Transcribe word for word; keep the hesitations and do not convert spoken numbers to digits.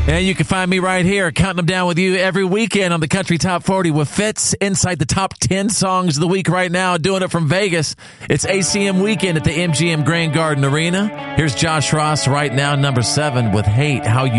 And you can find me right here, counting them down with you every weekend on the Country Top forty with Fitz inside the top ten songs of the week right now, doing it from Vegas. It's A C M weekend at the M G M Grand Garden Arena. Here's Josh Ross right now, number seven with Hate How You